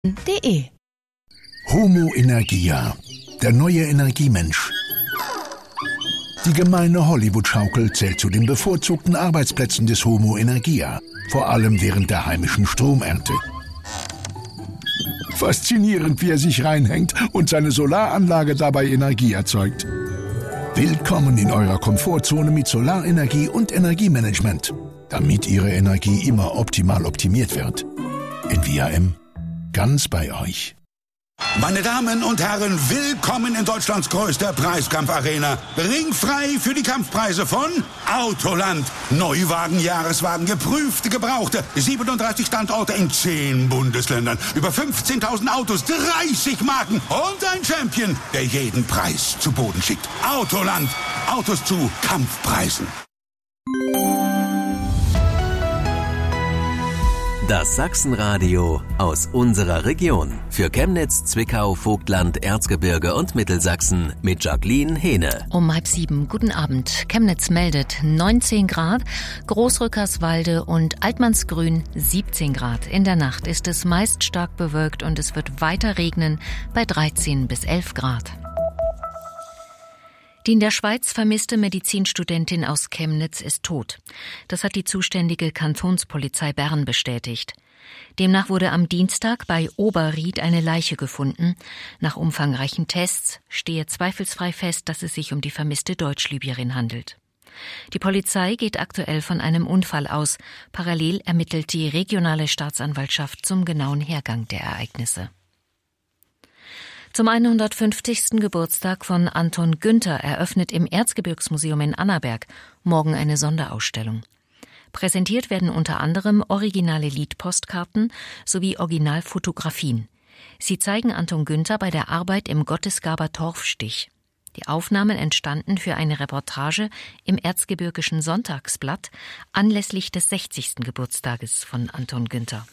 De. Homo Energia, der neue Energiemensch. Die gemeine Hollywood-Schaukel zählt zu den bevorzugten Arbeitsplätzen des Homo Energia, vor allem während der heimischen Stromernte. Faszinierend, wie er sich reinhängt und seine Solaranlage dabei Energie erzeugt. Willkommen in eurer Komfortzone mit Solarenergie und Energiemanagement, damit Ihre Energie immer optimal optimiert wird. Envia-M, ganz bei euch. Meine Damen und Herren, willkommen in Deutschlands größter Preiskampfarena. Ringfrei für die Kampfpreise von Autoland. Neuwagen, Jahreswagen, geprüfte, gebrauchte. 37 Standorte in 10 Bundesländern. Über 15.000 Autos, 30 Marken und ein Champion, der jeden Preis zu Boden schickt. Autoland. Autos zu Kampfpreisen. Das Sachsenradio aus unserer Region. Für Chemnitz, Zwickau, Vogtland, Erzgebirge und Mittelsachsen mit Jacqueline Hehne. Um 6:30. Guten Abend. Chemnitz meldet 19 Grad, Großrückerswalde und Altmannsgrün 17 Grad. In der Nacht ist es meist stark bewölkt und es wird weiter regnen bei 13 bis 11 Grad. Die in der Schweiz vermisste Medizinstudentin aus Chemnitz ist tot. Das hat die zuständige Kantonspolizei Bern bestätigt. Demnach wurde am Dienstag bei Oberried eine Leiche gefunden. Nach umfangreichen Tests stehe zweifelsfrei fest, dass es sich um die vermisste Deutsch-Libyerin handelt. Die Polizei geht aktuell von einem Unfall aus. Parallel ermittelt die regionale Staatsanwaltschaft zum genauen Hergang der Ereignisse. Zum 150. Geburtstag von Anton Günther eröffnet im Erzgebirgsmuseum in Annaberg morgen eine Sonderausstellung. Präsentiert werden unter anderem originale Liedpostkarten sowie Originalfotografien. Sie zeigen Anton Günther bei der Arbeit im Gottesgaber Torfstich. Die Aufnahmen entstanden für eine Reportage im Erzgebirgischen Sonntagsblatt anlässlich des 60. Geburtstages von Anton Günther.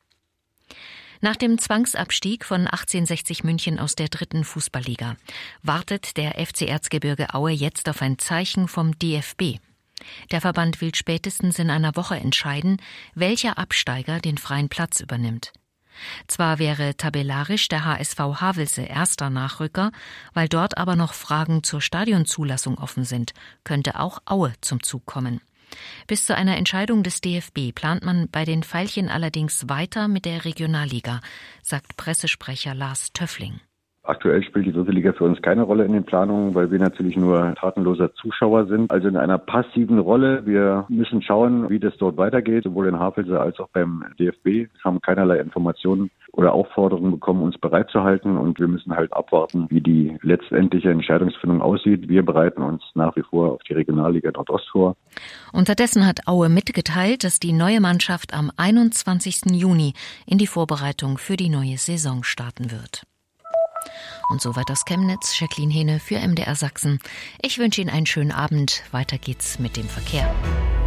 Nach dem Zwangsabstieg von 1860 München aus der 3. Fußballliga wartet der FC Erzgebirge Aue jetzt auf ein Zeichen vom DFB. Der Verband will spätestens in einer Woche entscheiden, welcher Absteiger den freien Platz übernimmt. Zwar wäre tabellarisch der HSV Havelse erster Nachrücker, weil dort aber noch Fragen zur Stadionzulassung offen sind, könnte auch Aue zum Zug kommen. Bis zu einer Entscheidung des DFB plant man bei den Veilchen allerdings weiter mit der Regionalliga, sagt Pressesprecher Lars Töffling. Aktuell spielt die 3. Liga für uns keine Rolle in den Planungen, weil wir natürlich nur tatenloser Zuschauer sind. Also in einer passiven Rolle. Wir müssen schauen, wie das dort weitergeht, sowohl in Havelse als auch beim DFB. Wir haben keinerlei Informationen oder Aufforderungen bekommen, uns bereit zu halten. Und wir müssen halt abwarten, wie die letztendliche Entscheidungsfindung aussieht. Wir bereiten uns nach wie vor auf die Regionalliga Nordost vor. Unterdessen hat Aue mitgeteilt, dass die neue Mannschaft am 21. Juni in die Vorbereitung für die neue Saison starten wird. Und soweit aus Chemnitz, Jacqueline Hehne für MDR Sachsen. Ich wünsche Ihnen einen schönen Abend. Weiter geht's mit dem Verkehr.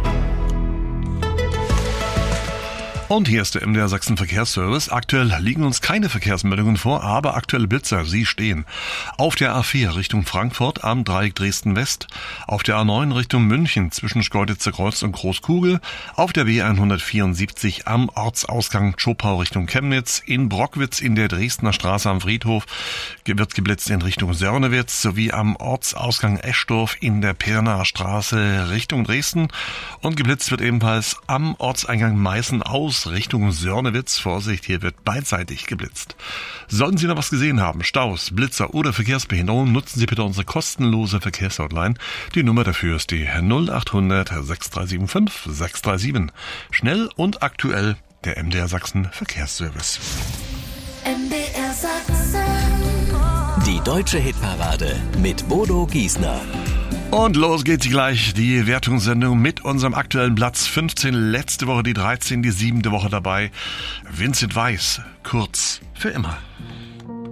Und hier ist der MDR Sachsen Verkehrsservice. Aktuell liegen uns keine Verkehrsmeldungen vor, aber aktuelle Blitzer, sie stehen. Auf der A4 Richtung Frankfurt am Dreieck Dresden West, auf der A9 Richtung München zwischen Schkeuditzer Kreuz und Großkugel, auf der B174 am Ortsausgang Zschopau Richtung Chemnitz, in Brockwitz in der Dresdner Straße am Friedhof wird geblitzt in Richtung Sörnewitz, sowie am Ortsausgang Eschdorf in der Pirnaer Straße Richtung Dresden, und geblitzt wird ebenfalls am Ortseingang Meißen aus Richtung Sörnewitz. Vorsicht, hier wird beidseitig geblitzt. Sollten Sie noch was gesehen haben, Staus, Blitzer oder Verkehrsbehinderungen, nutzen Sie bitte unsere kostenlose Verkehrshotline. Die Nummer dafür ist die 0800 6375 637. Schnell und aktuell der MDR Sachsen Verkehrsservice. MDR Sachsen. Die deutsche Hitparade mit Bodo Giesner. Und los geht's gleich, die Wertungssendung mit unserem aktuellen Platz 15. Letzte Woche die 13, die 7. Woche dabei. Vincent Weiss, kurz für immer.